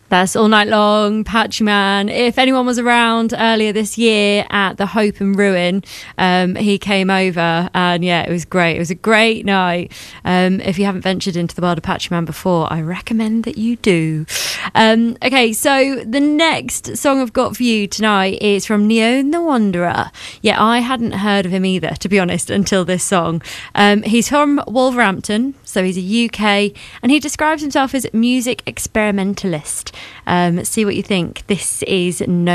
That's All Night Long, Patchy Man. If anyone was around earlier this year at the Hope and Ruin, he came over and yeah, it was great. It was a great night. If you haven't ventured into the world of Patchy Man before, I recommend that you do. Okay, so the next song I've got for you tonight is from Neon the Wanderer. Yeah, I hadn't heard of him either, to be honest, until this song. He's from Wolverhampton, so he's a UK, and he describes himself as music experimentalist. See what you think. This is No